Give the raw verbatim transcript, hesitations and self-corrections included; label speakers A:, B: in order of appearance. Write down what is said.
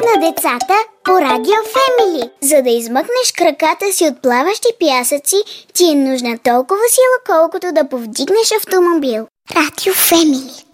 A: на децата по Радио Фемили. За да измъкнеш краката си от плаващи пясъци, ти е нужна толкова сила, колкото да повдигнеш автомобил. Радио Фемили.